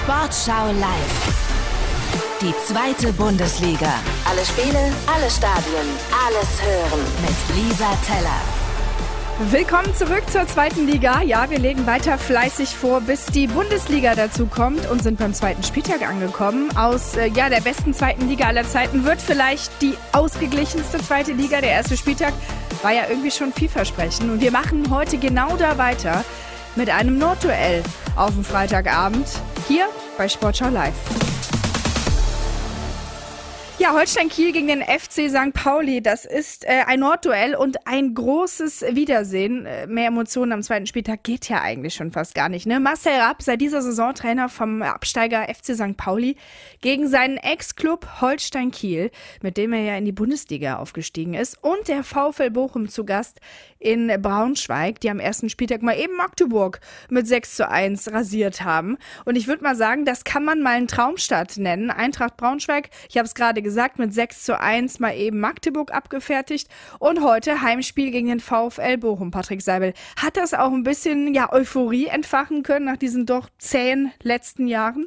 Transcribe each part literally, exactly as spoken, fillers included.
Sportschau live. Die zweite Bundesliga. Alle Spiele, alle Stadien, alles hören mit Lisa Teller. Willkommen zurück zur zweiten Liga. Ja, wir legen weiter fleißig vor, bis die Bundesliga dazu kommt und sind beim zweiten Spieltag angekommen. Aus äh, ja, der besten zweiten Liga aller Zeiten wird vielleicht die ausgeglichenste zweite Liga. Der erste Spieltag war ja irgendwie schon vielversprechend. Und wir machen heute genau da weiter mit einem Nordduell auf dem Freitagabend hier bei Sportschau Live. Ja, Holstein Kiel gegen den F C Sankt Pauli, das ist äh, ein Nordduell und ein großes Wiedersehen. Äh, mehr Emotionen am zweiten Spieltag geht ja eigentlich schon fast gar nicht. Ne? Marcel Rapp, seit dieser Saison Trainer vom Absteiger F C Sankt Pauli, gegen seinen Ex-Club Holstein Kiel, mit dem er ja in die Bundesliga aufgestiegen ist. Und der VfL Bochum zu Gast in Braunschweig, die am ersten Spieltag mal eben Magdeburg mit sechs zu eins rasiert haben. Und ich würde mal sagen, das kann man mal einen Traumstart nennen. Eintracht Braunschweig, ich habe es gerade gesagt, mit sechs zu eins mal eben Magdeburg abgefertigt. Und heute Heimspiel gegen den VfL Bochum. Patrick Seibel, hat das auch ein bisschen ja, Euphorie entfachen können nach diesen doch zähen letzten Jahren?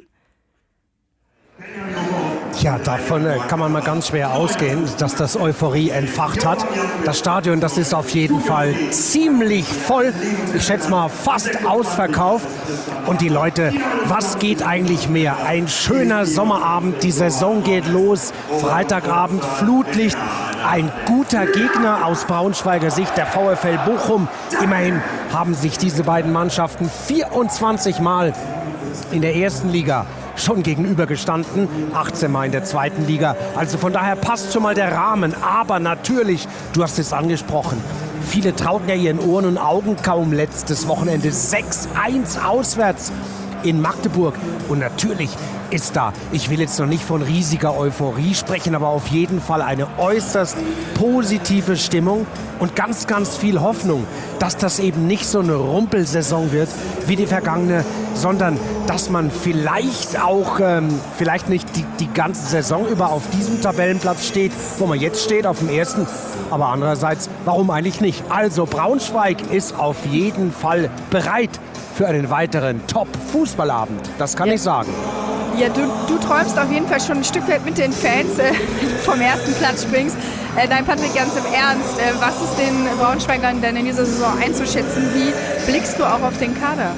Ja, davon kann man mal ganz schwer ausgehen, dass das Euphorie entfacht hat. Das Stadion, das ist auf jeden Fall ziemlich voll. Ich schätze mal fast ausverkauft. Und die Leute, was geht eigentlich mehr? Ein schöner Sommerabend, die Saison geht los. Freitagabend, Flutlicht. Ein guter Gegner aus Braunschweiger Sicht, der VfL Bochum. Immerhin haben sich diese beiden Mannschaften vierundzwanzig Mal in der ersten Liga schon gegenübergestanden, achtzehn Mal in der zweiten Liga. Also von daher passt schon mal der Rahmen. Aber natürlich, du hast es angesprochen, viele trauten ja ihren Ohren und Augen kaum letztes Wochenende. sechs eins auswärts in Magdeburg. Und natürlich ist da, ich will jetzt noch nicht von riesiger Euphorie sprechen, aber auf jeden Fall eine äußerst positive Stimmung und ganz, ganz viel Hoffnung, dass das eben nicht so eine Rumpelsaison wird wie die vergangene, sondern dass man vielleicht auch, ähm, vielleicht nicht die, die ganze Saison über auf diesem Tabellenplatz steht, wo man jetzt steht, auf dem ersten, aber andererseits, warum eigentlich nicht? Also Braunschweig ist auf jeden Fall bereit für einen weiteren Top-Fußballabend, das kann ja. ich sagen. Ja, du, du träumst auf jeden Fall schon ein Stück weit mit den Fans äh, vom ersten Platz springst. Äh, nein, Patrick, ganz im Ernst, äh, was ist den Braunschweigern denn in dieser Saison einzuschätzen? Wie blickst du auch auf den Kader?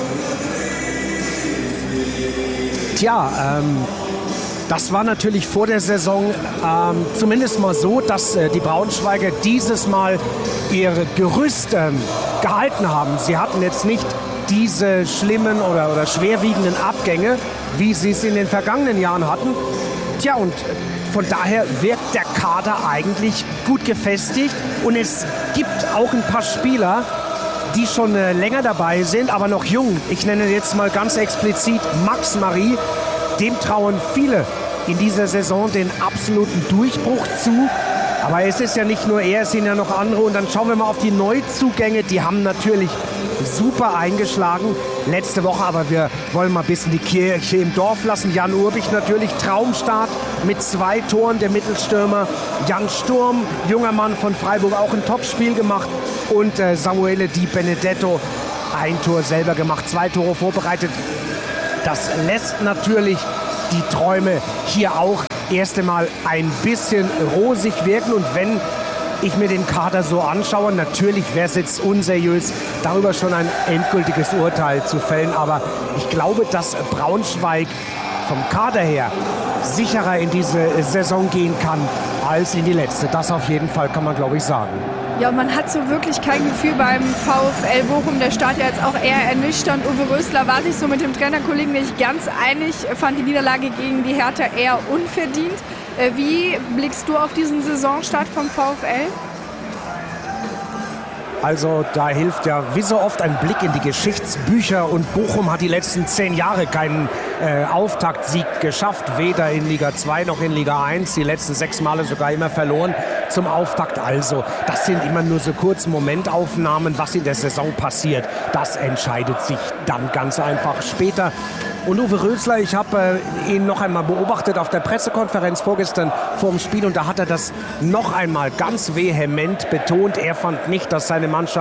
Tja, ähm, das war natürlich vor der Saison ähm, zumindest mal so, dass äh, die Braunschweiger dieses Mal ihr Gerüst ähm, gehalten haben. Sie hatten jetzt nicht diese schlimmen oder, oder schwerwiegenden Abgänge, wie sie es in den vergangenen Jahren hatten. Tja, und von daher wirkt der Kader eigentlich gut gefestigt. Und es gibt auch ein paar Spieler, die schon äh, länger dabei sind, aber noch jung. Ich nenne jetzt mal ganz explizit Max Marie. Dem trauen viele in dieser Saison den absoluten Durchbruch zu. Aber es ist ja nicht nur er, es sind ja noch andere. Und dann schauen wir mal auf die Neuzugänge. Die haben natürlich super eingeschlagen letzte Woche. Aber wir wollen mal ein bisschen die Kirche im Dorf lassen. Jan Urbich natürlich, Traumstart mit zwei Toren, der Mittelstürmer. Jan Sturm, junger Mann von Freiburg, auch ein Topspiel gemacht. Und äh, Samuele Di Benedetto, ein Tor selber gemacht, zwei Tore vorbereitet. Das lässt natürlich die Träume hier auch erst einmal ein bisschen rosig wirken. Und wenn ich mir den Kader so anschaue, natürlich wäre es jetzt unseriös, darüber schon ein endgültiges Urteil zu fällen. Aber ich glaube, dass Braunschweig vom Kader her sicherer in diese Saison gehen kann als in die letzte. Das auf jeden Fall kann man, glaube ich, sagen. Ja, und man hat so wirklich kein Gefühl beim VfL Bochum. Der Start ja jetzt auch eher ernüchternd. Uwe Rösler war sich so mit dem Trainerkollegen nicht ganz einig, fand die Niederlage gegen die Hertha eher unverdient. Wie blickst du auf diesen Saisonstart vom VfL? Also da hilft ja wie so oft ein Blick in die Geschichtsbücher. Und Bochum hat die letzten zehn Jahre keinen äh, Auftaktsieg geschafft. Weder in Liga zwei noch in Liga eins. Die letzten sechs Male sogar immer verloren zum Auftakt. Also das sind immer nur so kurze Momentaufnahmen. Was in der Saison passiert, das entscheidet sich dann ganz einfach später. Und Uwe Rösler, ich habe äh, ihn noch einmal beobachtet auf der Pressekonferenz vorgestern vor dem Spiel. Und da hat er das noch einmal ganz vehement betont. Er fand nicht, dass seine Mannschaft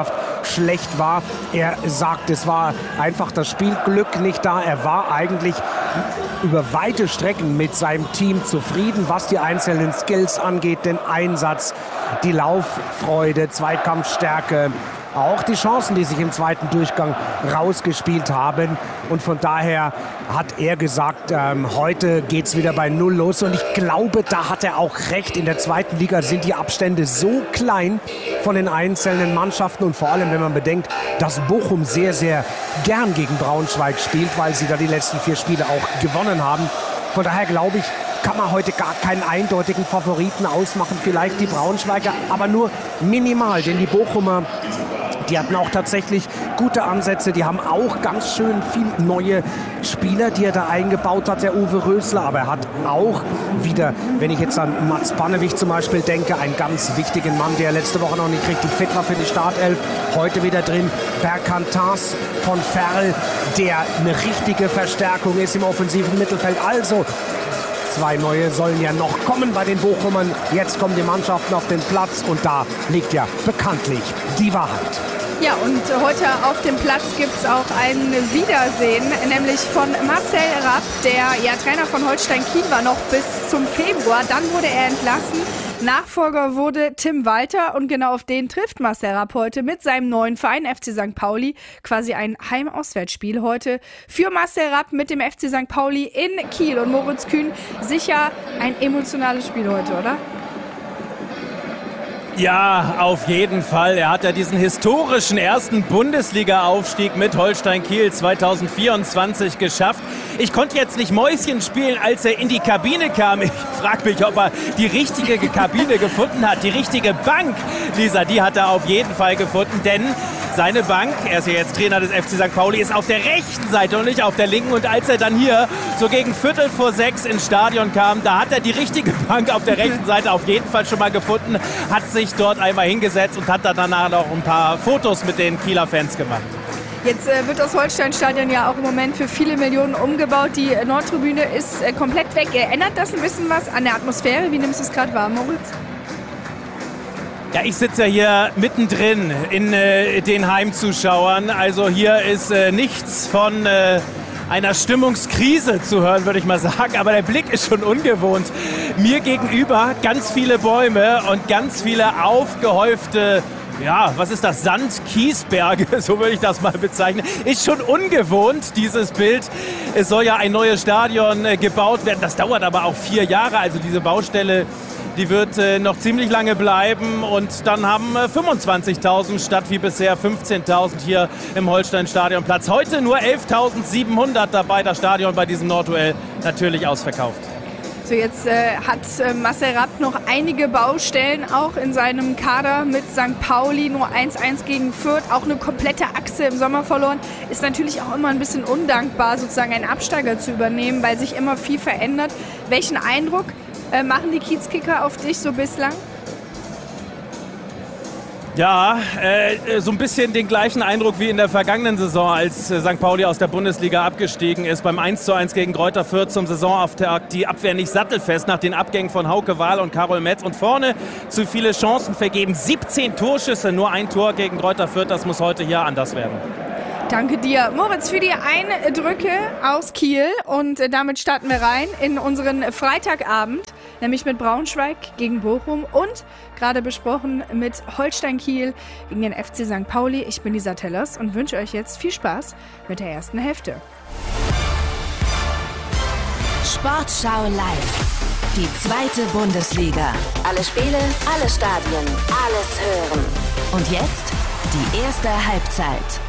schlecht war. Er sagt, es war einfach das Spielglück nicht da. Er war eigentlich über weite Strecken mit seinem Team zufrieden, was die einzelnen Skills angeht, den Einsatz, die Lauffreude, Zweikampfstärke, auch die Chancen, die sich im zweiten Durchgang rausgespielt haben. Und von daher hat er gesagt, ähm, heute geht es wieder bei Null los. Und ich glaube, da hat er auch recht. In der zweiten Liga sind die Abstände so klein von den einzelnen Mannschaften. Und vor allem, wenn man bedenkt, dass Bochum sehr, sehr gern gegen Braunschweig spielt, weil sie da die letzten vier Spiele auch gewonnen haben. Von daher glaube ich, kann man heute gar keinen eindeutigen Favoriten ausmachen. Vielleicht die Braunschweiger, aber nur minimal. Denn die Bochumer, die hatten auch tatsächlich gute Ansätze. Die haben auch ganz schön viele neue Spieler, die er da eingebaut hat, der Uwe Rösler. Aber er hat auch wieder, wenn ich jetzt an Mats Pannewig zum Beispiel denke, einen ganz wichtigen Mann, der letzte Woche noch nicht richtig fit war für die Startelf. Heute wieder drin. Berkan Tas von Ferl, der eine richtige Verstärkung ist im offensiven Mittelfeld. Also zwei neue sollen ja noch kommen bei den Bochumern. Jetzt kommen die Mannschaften auf den Platz und da liegt ja bekanntlich die Wahrheit. Ja, und heute auf dem Platz gibt es auch ein Wiedersehen, nämlich von Marcel Rapp, der ja Trainer von Holstein Kiel war noch bis zum Februar. Dann wurde er entlassen. Nachfolger wurde Tim Walter und genau auf den trifft Marcel Rapp heute mit seinem neuen Verein F C Sankt Pauli. Quasi ein Heim-Auswärtsspiel heute für Marcel Rapp mit dem F C Sankt Pauli in Kiel. Und Moritz Kühn, sicher ein emotionales Spiel heute, oder? Ja, auf jeden Fall. Er hat ja diesen historischen ersten Bundesliga-Aufstieg mit Holstein Kiel zwanzig vierundzwanzig geschafft. Ich konnte jetzt nicht Mäuschen spielen, als er in die Kabine kam. Ich frage mich, ob er die richtige Kabine gefunden hat. Die richtige Bank, Lisa, die hat er auf jeden Fall gefunden, denn seine Bank, er ist ja jetzt Trainer des F C Sankt Pauli, ist auf der rechten Seite und nicht auf der linken. Und als er dann hier so gegen Viertel vor sechs ins Stadion kam, da hat er die richtige Bank auf der rechten Seite auf jeden Fall schon mal gefunden, hat sich dort einmal hingesetzt und hat dann danach noch ein paar Fotos mit den Kieler Fans gemacht. Jetzt äh, wird das Holstein-Stadion ja auch im Moment für viele Millionen umgebaut. Die äh, Nordtribüne ist äh, komplett weg. Ändert das ein bisschen was an der Atmosphäre? Wie nimmst du es gerade wahr, Moritz? Ja, ich sitze ja hier mittendrin in äh, den Heimzuschauern. Also hier ist äh, nichts von äh, einer Stimmungskrise zu hören, würde ich mal sagen. Aber der Blick ist schon ungewohnt. Mir gegenüber ganz viele Bäume und ganz viele aufgehäufte, ja, was ist das? Sand, Kiesberge, so würde ich das mal bezeichnen. Ist schon ungewohnt, dieses Bild. Es soll ja ein neues Stadion äh, gebaut werden. Das dauert aber auch vier Jahre. Also diese Baustelle, die wird äh, noch ziemlich lange bleiben und dann haben äh, fünfundzwanzigtausend statt wie bisher fünfzehntausend hier im Holstein-Stadion Platz. Heute nur elftausendsiebenhundert dabei, das Stadion bei diesem Nordduell natürlich ausverkauft. So, jetzt äh, hat äh, Marcel Rapp noch einige Baustellen auch in seinem Kader mit Sankt Pauli. Nur eins eins gegen Fürth, auch eine komplette Achse im Sommer verloren. Ist natürlich auch immer ein bisschen undankbar, sozusagen einen Absteiger zu übernehmen, weil sich immer viel verändert. Welchen Eindruck Äh, machen die Kiezkicker auf dich so bislang? Ja, äh, so ein bisschen den gleichen Eindruck wie in der vergangenen Saison, als äh, Sankt Pauli aus der Bundesliga abgestiegen ist. Beim eins zu eins gegen Greuther Fürth zum Saisonauftakt die Abwehr nicht sattelfest nach den Abgängen von Hauke Wahl und Karol Metz. Und vorne zu viele Chancen vergeben. siebzehn Torschüsse, nur ein Tor gegen Greuther Fürth. Das muss heute hier anders werden. Danke dir, Moritz, für die Eindrücke aus Kiel. Und äh, damit starten wir rein in unseren Freitagabend, nämlich mit Braunschweig gegen Bochum und gerade besprochen mit Holstein Kiel gegen den F C Sankt Pauli. Ich bin Lisa Tellers und wünsche euch jetzt viel Spaß mit der ersten Hälfte. Sportschau live. Die zweite Bundesliga. Alle Spiele, alle Stadien, alles hören. Und jetzt die erste Halbzeit.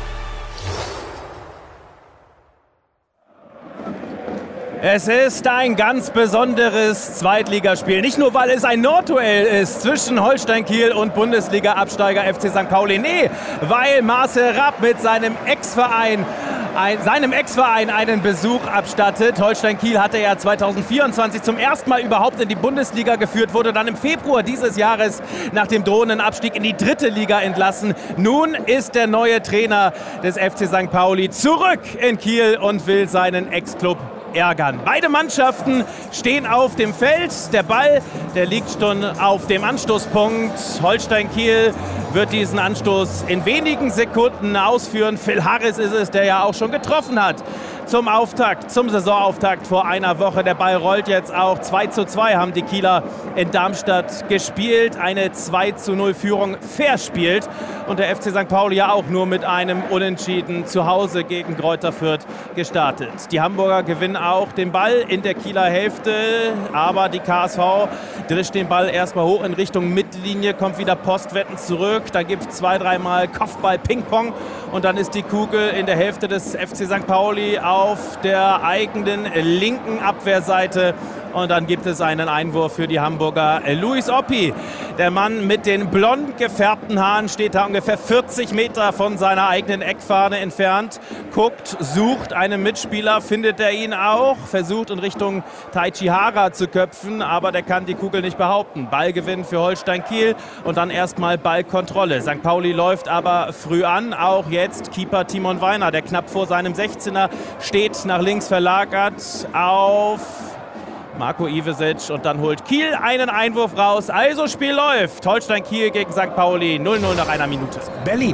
Es ist ein ganz besonderes Zweitligaspiel. Nicht nur, weil es ein Nordduell ist zwischen Holstein Kiel und Bundesliga-Absteiger F C Sankt Pauli. Nee, weil Marcel Rapp mit seinem Ex-Verein Ein, seinem Ex-Verein einen Besuch abstattet. Holstein Kiel hatte ja zwanzig vierundzwanzig zum ersten Mal überhaupt in die Bundesliga geführt, wurde dann im Februar dieses Jahres nach dem drohenden Abstieg in die dritte Liga entlassen. Nun ist der neue Trainer des F C Sankt Pauli zurück in Kiel und will seinen Ex-Club ärgern. Beide Mannschaften stehen auf dem Feld. Der Ball, der liegt schon auf dem Anstoßpunkt. Holstein Kiel wird diesen Anstoß in wenigen Sekunden ausführen. Phil Harris ist es, der ja auch schon getroffen hat. Zum Auftakt, zum Saisonauftakt vor einer Woche. Der Ball rollt jetzt auch. zwei zu zwei haben die Kieler in Darmstadt gespielt. Eine zwei zu null Führung verspielt. Und der F C Sankt Pauli ja auch nur mit einem Unentschieden zu Hause gegen Greuther Fürth gestartet. Die Hamburger gewinnen auch den Ball in der Kieler Hälfte. Aber die K S V drischt den Ball erstmal hoch in Richtung Mittellinie, kommt wieder postwendend zurück. Dann gibt es zwei, dreimal Kopfball, Ping-Pong. Und dann ist die Kugel in der Hälfte des F C Sankt Pauli auf der eigenen linken Abwehrseite. Und dann gibt es einen Einwurf für die Hamburger. Luis Oppi, der Mann mit den blond gefärbten Haaren, steht da ungefähr vierzig Meter von seiner eigenen Eckfahne entfernt, guckt, sucht einen Mitspieler, findet er ihn auch, versucht in Richtung Taichi Hara zu köpfen, aber der kann die Kugel nicht behaupten. Ballgewinn für Holstein Kiel und dann erstmal Ballkontrolle. Sankt Pauli läuft aber früh an, auch jetzt Keeper Timon Weiner, der knapp vor seinem sechzehner steht, nach links verlagert auf Marco Ivesic und dann holt Kiel einen Einwurf raus. Also Spiel läuft. Holstein Kiel gegen Sankt Pauli. null null nach einer Minute. Berlin.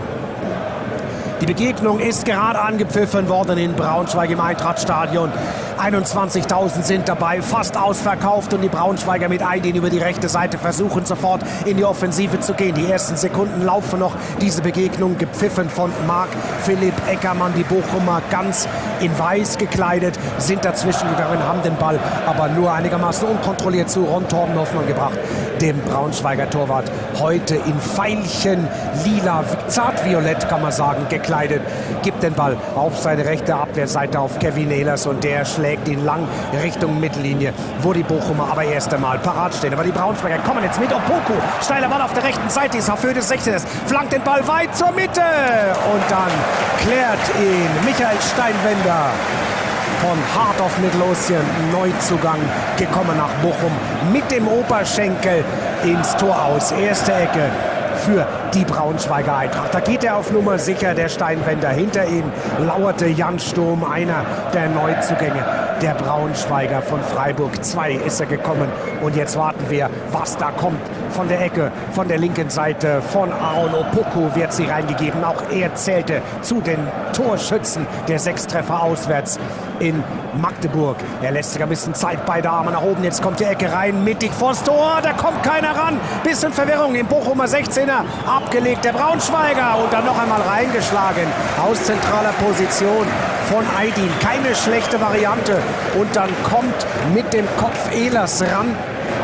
Die Begegnung ist gerade angepfiffen worden in Braunschweig im Eintrachtstadion. einundzwanzigtausend sind dabei, fast ausverkauft und die Braunschweiger mit Aydin über die rechte Seite versuchen sofort in die Offensive zu gehen. Die ersten Sekunden laufen noch diese Begegnung, gepfiffen von Marc Philipp Eckermann. Die Bochumer ganz in weiß gekleidet, sind dazwischen gegangen, haben den Ball aber nur einigermaßen unkontrolliert zu Ron Torben Hoffmann gebracht, dem Braunschweiger Torwart. Heute in Veilchen lila, zartviolett kann man sagen, gekleidet, gibt den Ball auf seine rechte Abwehrseite auf Kevin Ehlers und der schlägt ihn lang Richtung Mittellinie, wo die Bochumer aber erst einmal parat stehen. Aber die Braunschweiger kommen jetzt mit. Opoku, steiler Ball auf der rechten Seite, ist auf Höhe des sechzehners, flankt den Ball weit zur Mitte und dann klärt ihn Michael Steinwender von Hardorf Midlothian, Neuzugang, gekommen nach Bochum, mit dem Oberschenkel ins Tor aus. Erste Ecke für die Braunschweiger Eintracht. Da geht er auf Nummer sicher, der Steinwender. Hinter ihm lauerte Jan Sturm, einer der Neuzugänge der Braunschweiger von Freiburg. Zwei ist er gekommen und jetzt warten wir, was da kommt. Von der Ecke, von der linken Seite, von Aaron Opoku wird sie reingegeben. Auch er zählte zu den Torschützen der Sechstreffer auswärts in Magdeburg. Er lässt sich ein bisschen Zeit, beide Arme nach oben. Jetzt kommt die Ecke rein, mittig vors Tor. Da kommt keiner ran. Bisschen Verwirrung im Bochumer sechzehner. Abgelegt der Braunschweiger und dann noch einmal reingeschlagen. Aus zentraler Position von Aydin. Keine schlechte Variante. Und dann kommt mit dem Kopf Ehlers ran,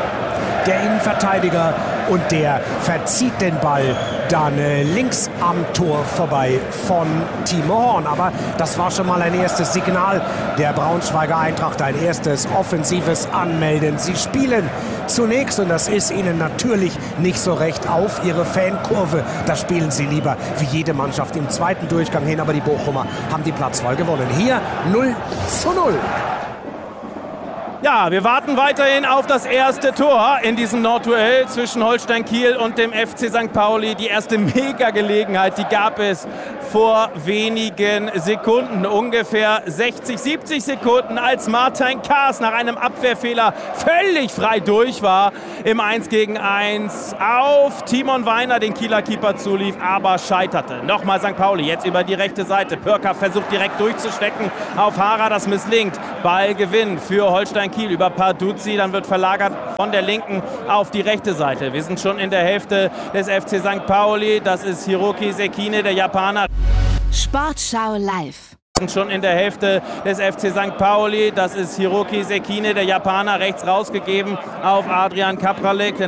der Innenverteidiger, und der verzieht den Ball dann äh, links am Tor vorbei von Timo Horn. Aber das war schon mal ein erstes Signal der Braunschweiger Eintracht, ein erstes offensives Anmelden. Sie spielen zunächst, und das ist ihnen natürlich nicht so recht, auf ihre Fankurve. Da spielen sie lieber wie jede Mannschaft im zweiten Durchgang hin. Aber die Bochumer haben die Platzwahl gewonnen. Hier null zu null. Ja, wir warten weiterhin auf das erste Tor in diesem Nordduell zwischen Holstein Kiel und dem F C Sankt Pauli. Die erste Mega-Gelegenheit, die gab es vor wenigen Sekunden, ungefähr sechzig, siebzig Sekunden, als Martin Kaas nach einem Abwehrfehler völlig frei durch war im eins gegen eins auf Timon Weiner, den Kieler Keeper, zulief, aber scheiterte. Nochmal Sankt Pauli, jetzt über die rechte Seite. Pörker versucht direkt durchzustecken auf Hara, das misslingt. Ballgewinn für Holstein Kiel über Parduzzi, dann wird verlagert von der linken auf die rechte Seite. Wir sind schon in der Hälfte des F C Sankt Pauli, das ist Hiroki Sekine, der Japaner. Sportschau live. Wir sind schon in der Hälfte des F C Sankt Pauli, das ist Hiroki Sekine, der Japaner, rechts rausgegeben auf Adrian Kapralek.